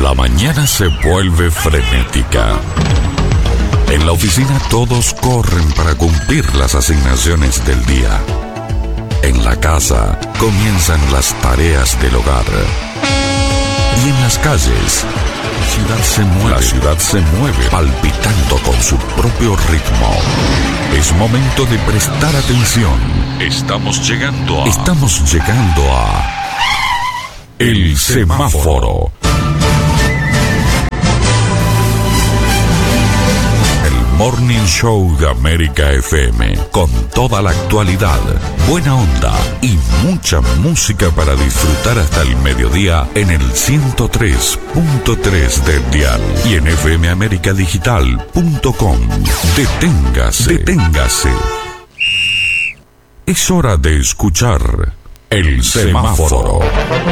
La mañana se vuelve frenética. En la oficina todos corren para cumplir las asignaciones del día. En la casa comienzan las tareas del hogar. Y en las calles, la ciudad se mueve palpitando con su propio ritmo. Es momento de prestar atención. Estamos llegando a El Semáforo. Morning Show de América FM, con toda la actualidad, buena onda y mucha música para disfrutar hasta el mediodía en el 103.3 del dial y en fmamericadigital.com. Deténgase. Es hora de escuchar El Semáforo.